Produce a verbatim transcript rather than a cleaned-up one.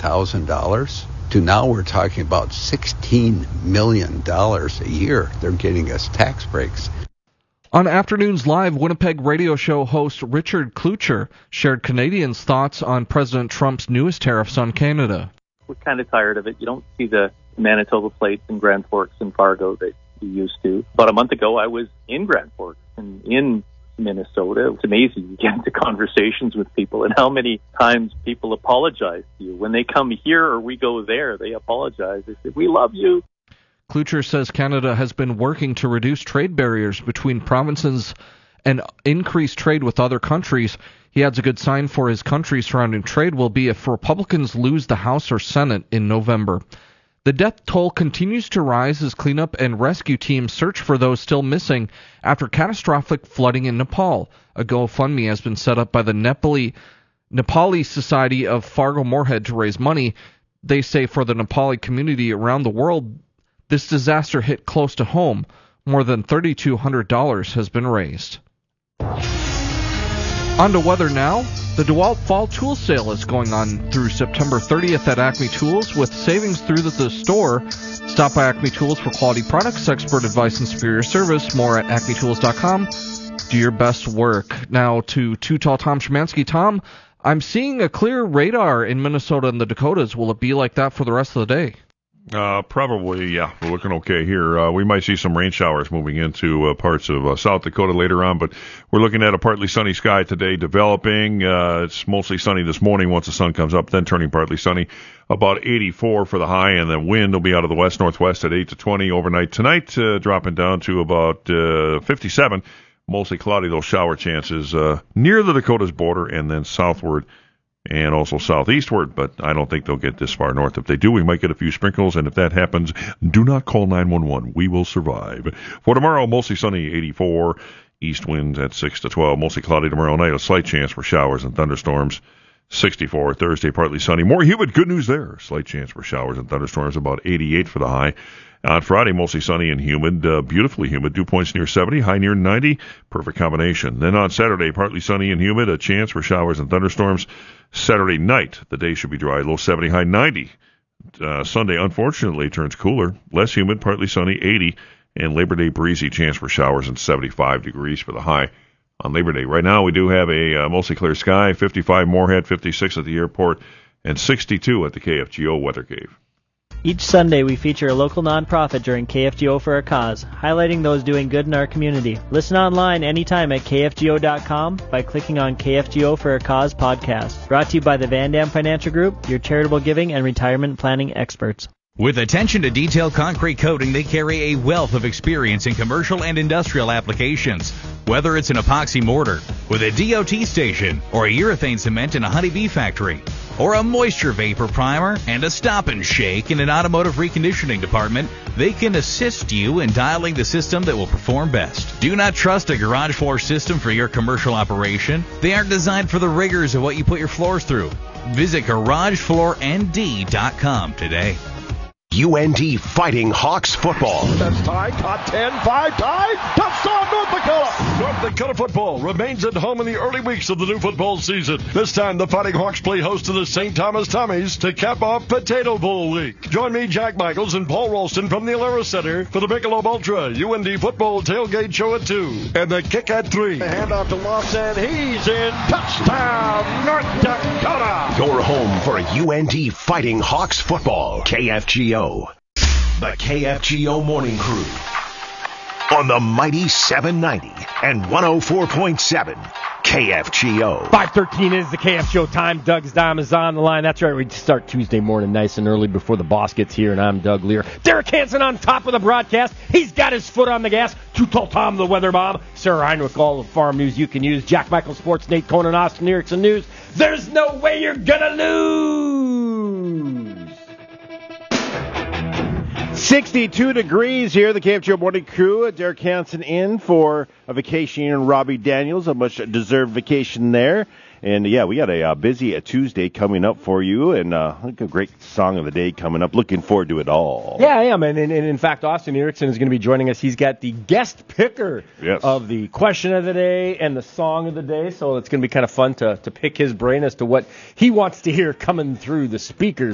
thousand dollars to now we're talking about sixteen million dollars a year they're getting us tax breaks. On Afternoons Live, Winnipeg radio show host Richard Klucher shared Canadians' thoughts on President Trump's newest tariffs on Canada. We're kind of tired of it. You don't see the Manitoba plates in Grand Forks and Fargo that you used to. About a month ago, I was in Grand Forks and in Minnesota. It's amazing. You get into conversations with people and how many times people apologize to you. When they come here or we go there, they apologize. They say, we love you. Klucher says Canada has been working to reduce trade barriers between provinces and increase trade with other countries. He adds a good sign for his country surrounding trade will be if Republicans lose the House or Senate in November. The death toll continues to rise as cleanup and rescue teams search for those still missing after catastrophic flooding in Nepal. A GoFundMe has been set up by the Nepali, Nepali Society of Fargo-Moorhead to raise money. They say for the Nepali community around the world, this disaster hit close to home. More than three thousand two hundred dollars has been raised. On to weather now. The DeWalt Fall Tool Sale is going on through September thirtieth at Acme Tools with savings through the, the store. Stop by Acme Tools for quality products, expert advice, and superior service. More at acme tools dot com. Do your best work. Now to Too Tall Tom Szymanski. Tom, I'm seeing a clear radar in Minnesota and the Dakotas. Will it be like that for the rest of the day? Uh, probably, yeah. We're looking okay here. Uh, we might see some rain showers moving into uh, parts of uh, South Dakota later on, but we're looking at a partly sunny sky today developing. Uh, it's mostly sunny this morning once the sun comes up, then turning partly sunny. About eighty-four for the high, and the wind will be out of the west-northwest at eight to twenty overnight tonight, uh, dropping down to about uh, fifty-seven. Mostly cloudy, those shower chances uh, near the Dakotas border and then southward and also southeastward, but I don't think they'll get this far north. If they do, we might get a few sprinkles, and if that happens, do not call nine one one. We will survive. For tomorrow, mostly sunny, eighty-four. East winds at six to twelve. Mostly cloudy tomorrow night. A slight chance for showers and thunderstorms. sixty-four. Thursday, partly sunny. More humid. Good news there. Slight chance for showers and thunderstorms. About eighty-eight for the high. On Friday, mostly sunny and humid, uh, beautifully humid. Dew points near seventy, high near ninety. Perfect combination. Then on Saturday, partly sunny and humid. A chance for showers and thunderstorms. Saturday night, the day should be dry. Low seventy, high ninety. Uh, Sunday, unfortunately, turns cooler. Less humid, partly sunny, eighty. And Labor Day breezy, chance for showers and seventy-five degrees for the high on Labor Day. Right now, we do have a uh, mostly clear sky. fifty-five Moorhead, fifty-six at the airport, and sixty-two at the K F G O Weather Cave. Each Sunday, we feature a local nonprofit during K F G O for a cause, highlighting those doing good in our community. Listen online anytime at K F G O dot com by clicking on K F G O for a Cause podcast. Brought to you by the Van Dam Financial Group, your charitable giving and retirement planning experts. With attention to detailed concrete coating, they carry a wealth of experience in commercial and industrial applications. Whether it's an epoxy mortar with a D O T station or a urethane cement in a honeybee factory, or a moisture vapor primer and a stop and shake in an automotive reconditioning department, they can assist you in dialing the system that will perform best. Do not trust a garage floor system for your commercial operation. They aren't designed for the rigors of what you put your floors through. Visit garage floor N D dot com today. U N D Fighting Hawks football. That's tied. Top ten, five, tied. Touchdown, North Dakota. North Dakota football remains at home in the early weeks of the new football season. This time, the Fighting Hawks play host to the Saint Thomas Tommies to cap off Potato Bowl week. Join me, Jack Michaels, and Paul Ralston from the Alara Center for the Michelob Ultra U N D football tailgate show at two. And the kick at three. The handoff to Lawson. He's in. Touchdown, North Dakota. Your home for U N D Fighting Hawks football. K F G O. The K F G O Morning Crew on the mighty seven ninety and one oh four point seven K F G O. five thirteen is the K F G O time. Doug's Dime is on the line. That's right. We start Tuesday morning nice and early before the boss gets here, and I'm Doug Lear. Derek Hansen on top of the broadcast. He's got his foot on the gas. Too Tall Tom, the weather bomb. Sarah Heinrich, all the farm news you can use. Jack Michael Sports, Nate Conan, Austin Erickson News. There's no way you're gonna lose. sixty-two degrees here, the K F G O Morning Crew. Derek Hansen in for a vacation and Robbie Daniels, a much-deserved vacation there. And, yeah, we got a uh, busy uh, Tuesday coming up for you, and uh, a great song of the day coming up. Looking forward to it all. Yeah, I am. And, and, and in fact, Austin Erickson is going to be joining us. He's got the guest picker yes. of the question of the day and the song of the day. So it's going to be kind of fun to, to pick his brain as to what he wants to hear coming through the speakers